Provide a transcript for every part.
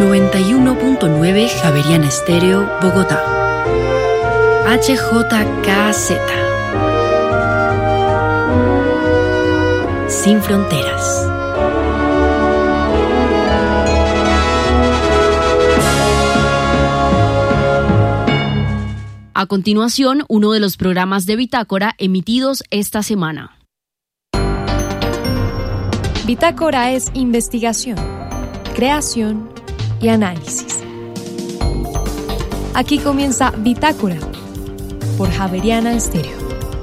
91.9 Javeriana Estéreo, Bogotá. HJKZ. Sin fronteras. A continuación, uno de los programas de Bitácora emitidos esta semana. Bitácora es investigación, creación y análisis. Aquí comienza Bitácora por Javeriana Estéreo.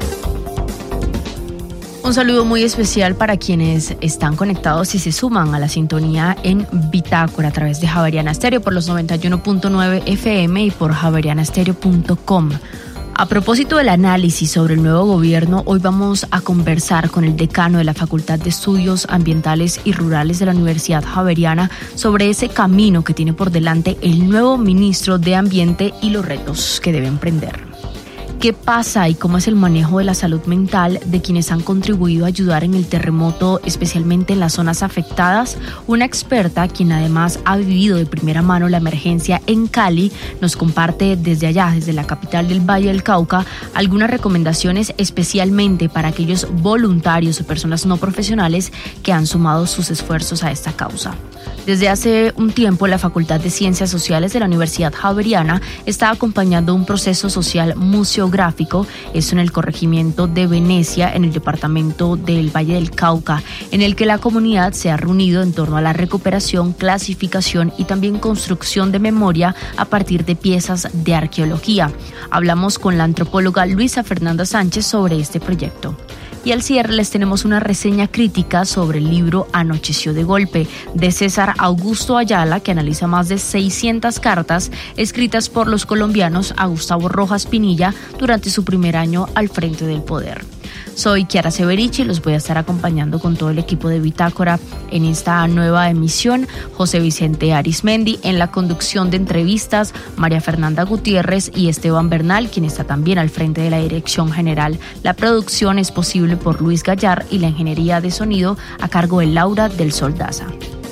Un saludo muy especial para quienes están conectados y se suman a la sintonía en Bitácora a través de Javeriana Estéreo por los 91.9 FM y por javerianaestereo.com. A propósito del análisis sobre el nuevo gobierno, hoy vamos a conversar con el decano de la Facultad de Estudios Ambientales y Rurales de la Universidad Javeriana sobre ese camino que tiene por delante el nuevo ministro de Ambiente y los retos que debe emprender. ¿Qué pasa y cómo es el manejo de la salud mental de quienes han contribuido a ayudar en el terremoto, especialmente en las zonas afectadas? Una experta, quien además ha vivido de primera mano la emergencia en Cali, nos comparte desde allá, desde la capital del Valle del Cauca, algunas recomendaciones especialmente para aquellos voluntarios o personas no profesionales que han sumado sus esfuerzos a esta causa. Desde hace un tiempo, la Facultad de Ciencias Sociales de la Universidad Javeriana está acompañando un proceso social museográfico, esto en el corregimiento de Venecia, en el departamento del Valle del Cauca, en el que la comunidad se ha reunido en torno a la recuperación, clasificación y también construcción de memoria a partir de piezas de arqueología. Hablamos con la antropóloga Luisa Fernanda Sánchez sobre este proyecto. Y al cierre les tenemos una reseña crítica sobre el libro Anocheció de golpe, de César Augusto Ayala, que analiza más de 600 cartas escritas por los colombianos a Gustavo Rojas Pinilla durante su primer año al frente del poder. Soy Kiara Severichi y los voy a estar acompañando con todo el equipo de Bitácora en esta nueva emisión. José Vicente Arismendi en la conducción de entrevistas, María Fernanda Gutiérrez y Esteban Bernal, quien está también al frente de la dirección general. La producción es posible por Luis Gallar y la ingeniería de sonido a cargo de Laura del Sol Daza.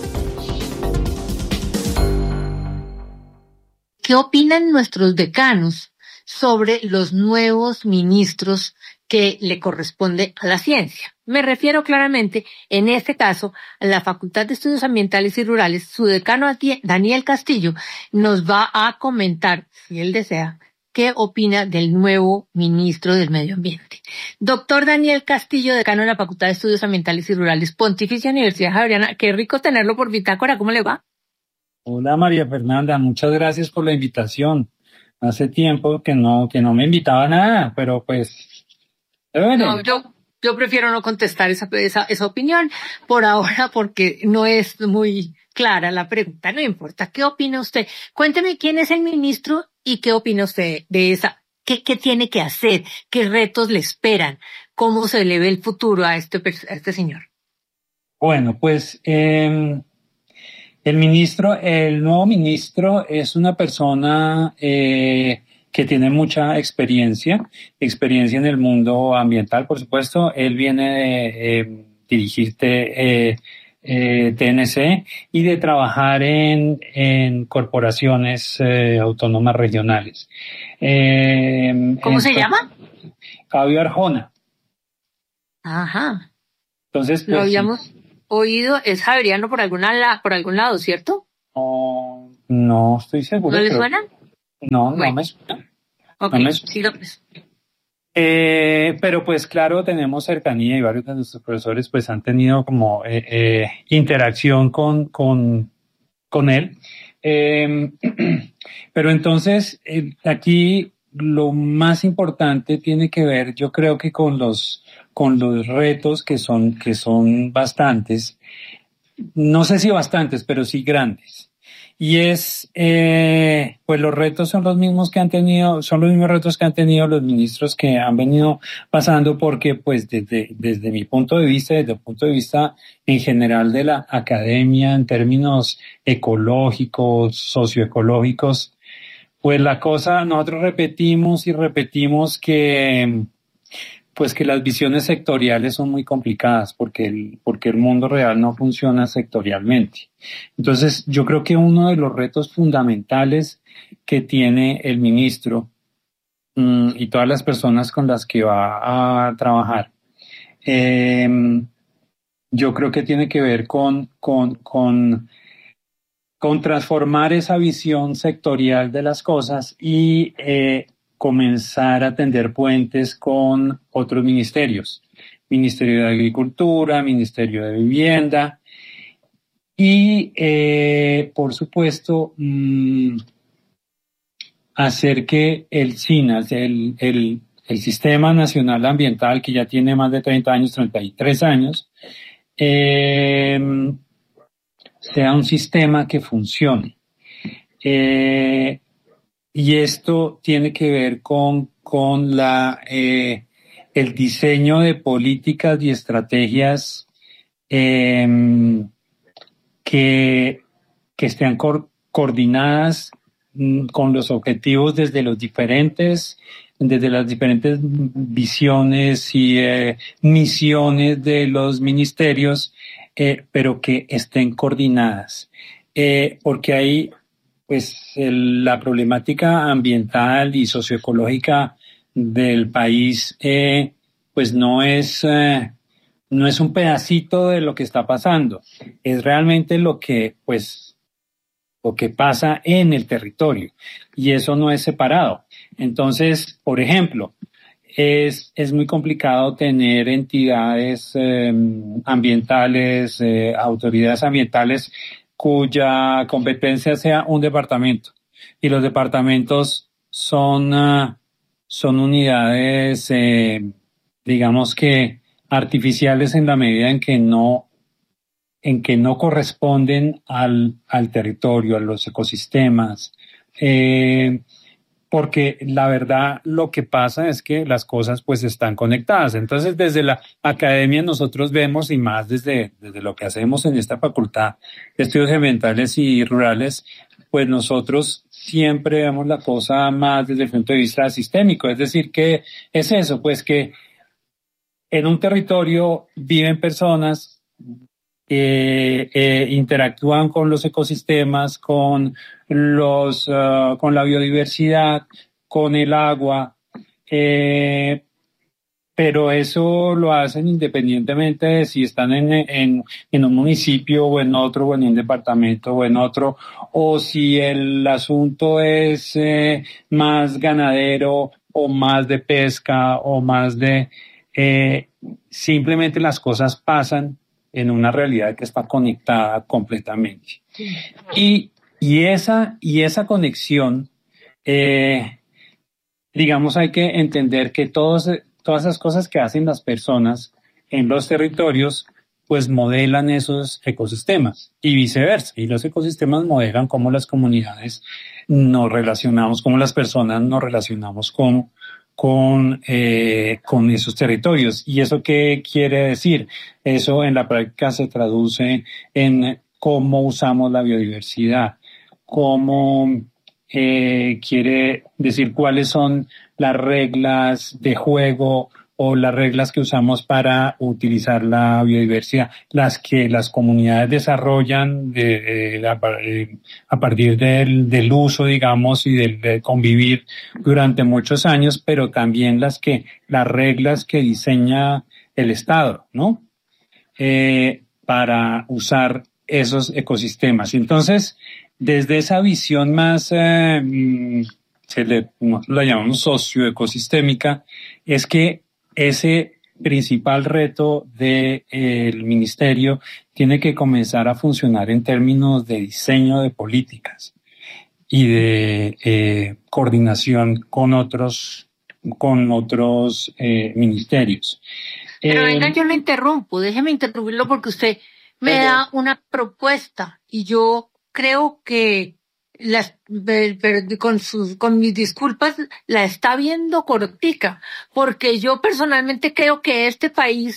¿Qué opinan nuestros decanos sobre los nuevos ministros que le corresponde a la ciencia? Me refiero claramente, en este caso, a la Facultad de Estudios Ambientales y Rurales. Su decano Daniel Castillo nos va a comentar, si él desea, qué opina del nuevo ministro del Medio Ambiente. Doctor Daniel Castillo, decano de la Facultad de Estudios Ambientales y Rurales, Pontificia Universidad Javeriana. Qué rico tenerlo por Bitácora. ¿Cómo le va? Hola María Fernanda, muchas gracias por la invitación. Hace tiempo que no me invitaba a nada, pero pues bueno. No, yo prefiero no contestar esa opinión por ahora porque no es muy clara la pregunta. No importa. ¿Qué opina usted? Cuénteme quién es el ministro y qué opina usted de esa. ¿Qué tiene que hacer? ¿Qué retos le esperan? ¿Cómo se le ve el futuro a este señor? Bueno, pues el nuevo ministro es una persona que tiene mucha experiencia en el mundo ambiental, por supuesto. Él viene de dirigir TNC y de trabajar en corporaciones autónomas regionales. ¿Cómo se llama? Fabio Arjona. Ajá. Entonces, pues, lo habíamos oído. Es javeriano por algún lado, ¿cierto? No estoy seguro. ¿No le suena? No, bueno. No me suena. Okay, no me suena. siga pues. Pero pues claro, tenemos cercanía y varios de nuestros profesores pues han tenido como interacción con él. Pero entonces aquí lo más importante tiene que ver, yo creo que con los retos que son bastantes, no sé si bastantes, pero sí grandes. Y pues los retos son los mismos retos que han tenido los ministros que han venido pasando, porque pues desde mi punto de vista, desde el punto de vista en general de la academia, en términos ecológicos, socioecológicos, pues nosotros repetimos que pues que las visiones sectoriales son muy complicadas porque el mundo real no funciona sectorialmente. Entonces, yo creo que uno de los retos fundamentales que tiene el ministro y todas las personas con las que va a trabajar, yo creo que tiene que ver con transformar esa visión sectorial de las cosas y comenzar a tender puentes con otros ministerios. Ministerio de Agricultura, Ministerio de Vivienda y, por supuesto, hacer que el SINAS, el Sistema Nacional Ambiental, que ya tiene más de 30 años, 33 años, sea un sistema que funcione. Y esto tiene que ver con el diseño de políticas y estrategias que estén coordinadas con los objetivos desde las diferentes visiones y misiones de los ministerios, pero que estén coordinadas. Porque hay pues la problemática ambiental y socioecológica del país pues no es un pedacito de lo que está pasando, es realmente lo que pasa en el territorio y eso no es separado. Entonces, por ejemplo, es muy complicado tener entidades ambientales, autoridades ambientales cuya competencia sea un departamento. Y los departamentos son unidades, digamos que artificiales en la medida en que no corresponden al territorio, a los ecosistemas. Porque la verdad lo que pasa es que las cosas pues están conectadas. Entonces desde la academia nosotros vemos y más desde lo que hacemos en esta facultad de estudios ambientales y rurales, pues nosotros siempre vemos la cosa más desde el punto de vista sistémico. Es decir, que es eso, pues que en un territorio viven personas interactúan con los ecosistemas, con la biodiversidad, con el agua, pero eso lo hacen independientemente de si están en un municipio o en otro, o en un departamento o en otro, o si el asunto es más ganadero o más de pesca o más de... simplemente las cosas pasan en una realidad que está conectada completamente. Y esa conexión, digamos, hay que entender que todas esas cosas que hacen las personas en los territorios, pues modelan esos ecosistemas y viceversa. Y los ecosistemas modelan cómo las comunidades nos relacionamos, cómo las personas nos relacionamos con esos territorios. ¿Y eso qué quiere decir? Eso en la práctica se traduce en cómo usamos la biodiversidad, cómo quiere decir cuáles son las reglas de juego o las reglas que usamos para utilizar la biodiversidad, las que las comunidades desarrollan a partir del uso, digamos, y del convivir durante muchos años, pero también las reglas que diseña el Estado, ¿no? Para usar esos ecosistemas. Entonces, desde esa visión más, nosotros la llamamos socioecosistémica, es que ese principal reto del ministerio tiene que comenzar a funcionar en términos de diseño de políticas y de coordinación con otros ministerios. Pero venga, yo lo interrumpo, déjeme interrumpirlo porque usted me da una propuesta y yo creo que con mis disculpas, la está viendo cortica, porque yo personalmente creo que este país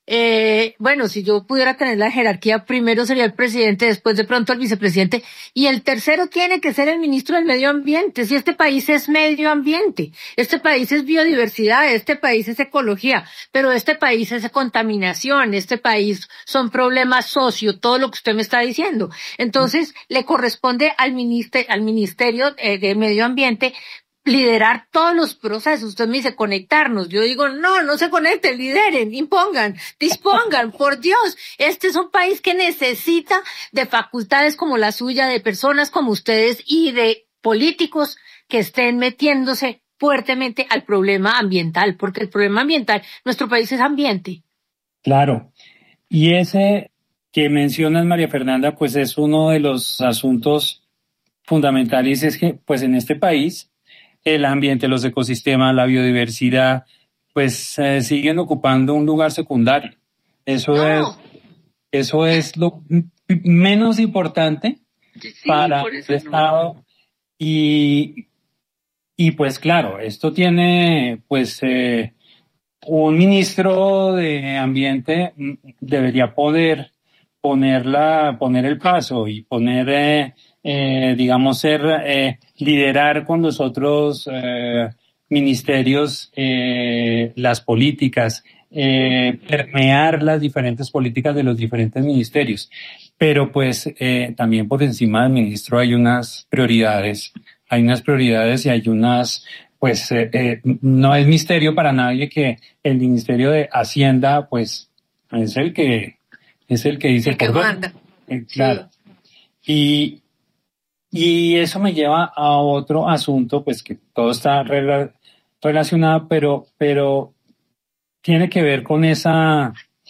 Bueno, si yo pudiera tener la jerarquía, primero sería el presidente, después de pronto el vicepresidente, y el tercero tiene que ser el ministro del Medio Ambiente. Si este país es medio ambiente, este país es biodiversidad, este país es ecología, pero este país es contaminación, este país son problemas socio, todo lo que usted me está diciendo. Entonces, le corresponde al Ministerio de Medio Ambiente liderar todos los procesos. Usted me dice conectarnos. Yo digo, no se conecten, lideren, impongan, dispongan. Por Dios, este es un país que necesita de facultades como la suya, de personas como ustedes y de políticos que estén metiéndose fuertemente al problema ambiental, porque el problema ambiental, nuestro país es ambiente. Claro. Y ese que mencionas, María Fernanda, pues es uno de los asuntos fundamentales, es que pues en este país el ambiente, los ecosistemas, la biodiversidad, pues siguen ocupando un lugar secundario. Eso es lo menos importante para el Estado. Y pues claro, esto tiene pues un ministro de Ambiente debería poder poner el paso y poner digamos, liderar con los otros ministerios las políticas, permear las diferentes políticas de los diferentes ministerios. Pero pues también por encima del ministro hay unas prioridades y hay unas, pues no es misterio para nadie que el Ministerio de Hacienda pues es el que dice el que manda. Claro. Sí. Y eso me lleva a otro asunto, pues que todo está relacionado, pero tiene que ver con esa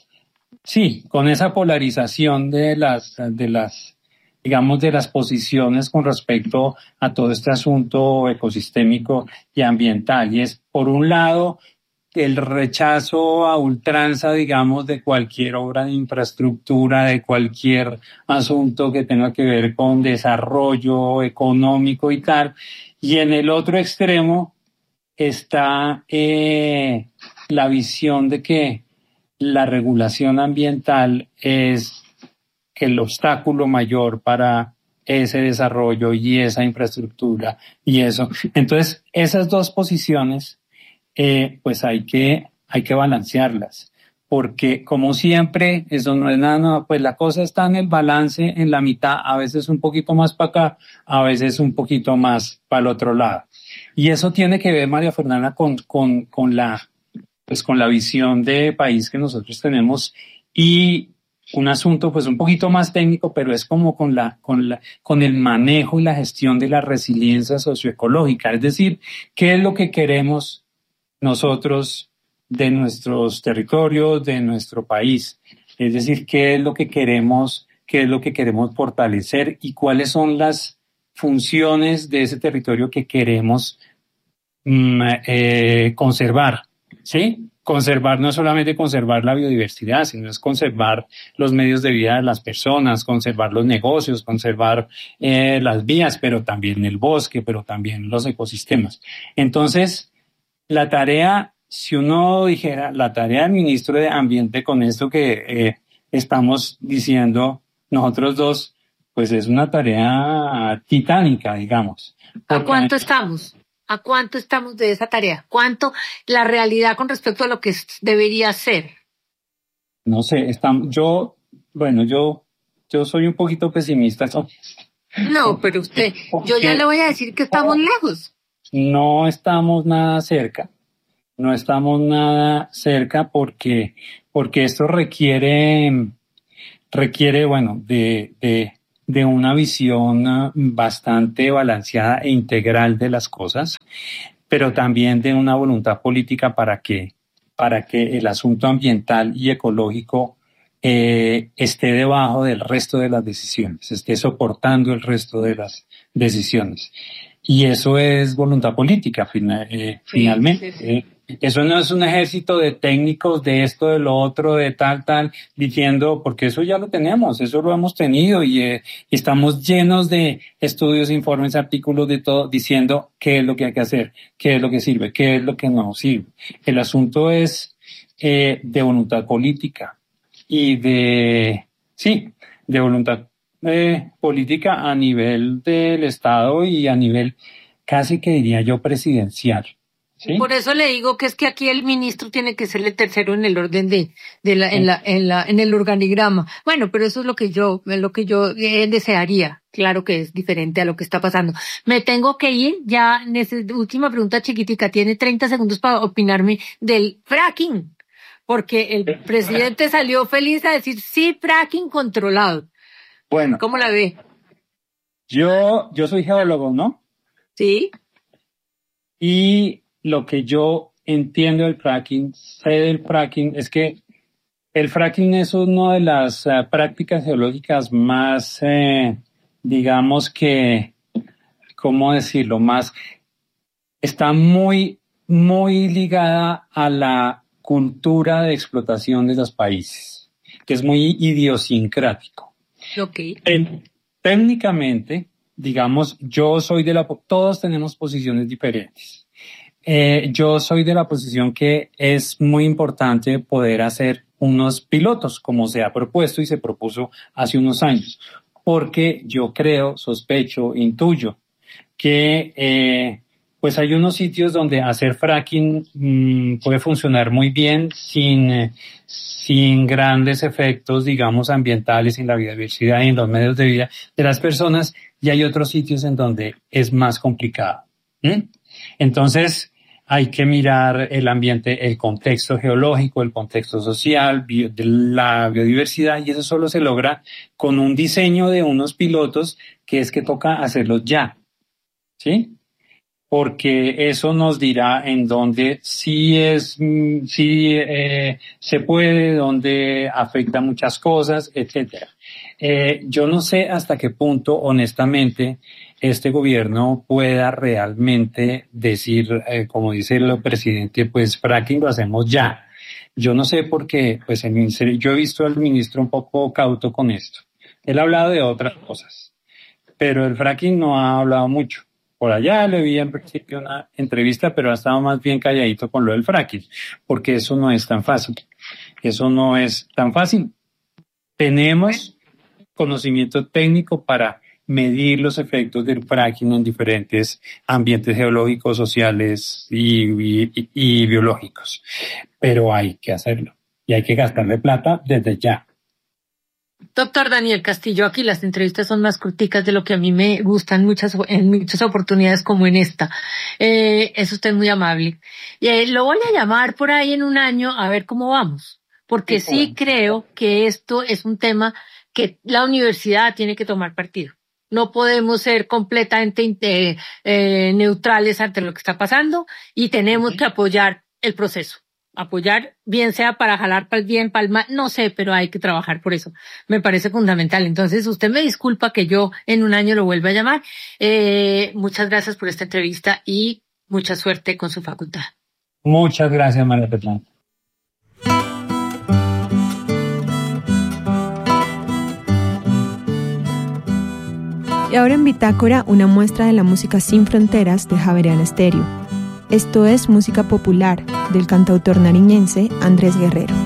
polarización de las, digamos, de las posiciones con respecto a todo este asunto ecosistémico y ambiental. Y es, por un lado, el rechazo a ultranza, digamos, de cualquier obra de infraestructura, de cualquier asunto que tenga que ver con desarrollo económico y tal. Y en el otro extremo está la visión de que la regulación ambiental es el obstáculo mayor para ese desarrollo y esa infraestructura y eso. Entonces, esas dos posiciones pues hay que balancearlas, porque como siempre, eso no es nada, pues la cosa está en el balance, en la mitad, a veces un poquito más para acá, a veces un poquito más para el otro lado. Y eso tiene que ver, María Fernanda, con la visión de país que nosotros tenemos y un asunto pues un poquito más técnico, pero es como con el manejo y la gestión de la resiliencia socioecológica, es decir, ¿qué es lo que queremos nosotros de nuestros territorios, de nuestro país? Es decir, qué es lo que queremos fortalecer y cuáles son las funciones de ese territorio que queremos conservar, ¿sí? Conservar no es solamente conservar la biodiversidad, sino es conservar los medios de vida de las personas, conservar los negocios, conservar las vías, pero también el bosque, pero también los ecosistemas. Entonces, la tarea, si uno dijera, la tarea del ministro de Ambiente con esto que estamos diciendo nosotros dos, pues es una tarea titánica, digamos. ¿A cuánto estamos? ¿A cuánto estamos de esa tarea? ¿Cuánto la realidad con respecto a lo que debería ser? No sé, yo soy un poquito pesimista. No, pero yo ya le voy a decir que estamos lejos. No estamos nada cerca porque esto requiere, bueno, de una visión bastante balanceada e integral de las cosas, pero también de una voluntad política para que el asunto ambiental y ecológico esté debajo del resto de las decisiones, esté soportando el resto de las decisiones. Y eso es voluntad política, finalmente. Sí. Eso no es un ejército de técnicos de esto, de lo otro, de tal, diciendo, porque eso ya lo tenemos, eso lo hemos tenido y estamos llenos de estudios, informes, artículos, de todo, diciendo qué es lo que hay que hacer, qué es lo que sirve, qué es lo que no sirve. El asunto es de voluntad política y de voluntad política a nivel del Estado y a nivel casi que diría yo presidencial. ¿Sí? Por eso le digo que es que aquí el ministro tiene que ser el tercero en el orden en el organigrama. Bueno, pero eso es lo que yo desearía. Claro que es diferente a lo que está pasando. Me tengo que ir ya. Última pregunta chiquitica. Tiene 30 segundos para opinarme del fracking. Porque el presidente salió feliz a decir sí, fracking controlado. Bueno. ¿Cómo la ve? Yo soy geólogo, ¿no? Sí. Y lo que yo entiendo del fracking, sé del fracking, es que el fracking es una de las prácticas geológicas más, digamos que, ¿cómo decirlo? Está muy, muy ligada a la cultura de explotación de los países, que es muy idiosincrático. Okay. Técnicamente, digamos, todos tenemos posiciones diferentes. Yo soy de la posición que es muy importante poder hacer unos pilotos, como se ha propuesto y se propuso hace unos años, porque yo creo, sospecho, intuyo que pues hay unos sitios donde hacer fracking puede funcionar muy bien sin grandes efectos, digamos, ambientales en la biodiversidad y en los medios de vida de las personas, y hay otros sitios en donde es más complicado. Entonces, hay que mirar el ambiente, el contexto geológico, el contexto social, de la biodiversidad, y eso solo se logra con un diseño de unos pilotos que es que toca hacerlos ya, ¿sí? Porque eso nos dirá en dónde se puede, dónde afecta muchas cosas, etcétera. Yo no sé hasta qué punto, honestamente, este gobierno pueda realmente decir, como dice el presidente, pues fracking lo hacemos ya. Yo no sé porque, pues yo he visto al ministro un poco cauto con esto. Él ha hablado de otras cosas, pero el fracking no ha hablado mucho. Por allá le vi en principio una entrevista, pero ha estado más bien calladito con lo del fracking, porque eso no es tan fácil. Eso no es tan fácil. Tenemos conocimiento técnico para medir los efectos del fracking en diferentes ambientes geológicos, sociales y biológicos. Pero hay que hacerlo y hay que gastarle plata desde ya. Doctor Daniel Castillo, aquí las entrevistas son más corticas de lo que a mí me gustan en muchas oportunidades como en esta. Es usted muy amable. Lo voy a llamar por ahí en un año a ver cómo vamos, porque sí creo que esto es un tema que la universidad tiene que tomar partido. No podemos ser completamente neutrales ante lo que está pasando y tenemos que apoyar el proceso. Apoyar, bien sea para jalar para el bien, para el mal, no sé, pero hay que trabajar por eso. Me parece fundamental. Entonces, usted me disculpa que yo en un año lo vuelva a llamar. Muchas gracias por esta entrevista y mucha suerte con su facultad. Muchas gracias, María Petrona. Y ahora en Bitácora, una muestra de la música sin fronteras de Javeriana Stereo. Esto es música popular del cantautor nariñense Andrés Guerrero.